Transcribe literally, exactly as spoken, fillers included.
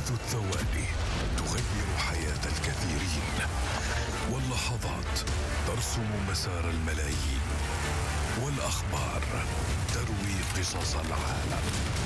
أحداث الثواني تغير حياة الكثيرين، واللحظات ترسم مسار الملايين، والأخبار تروي قصص العالم.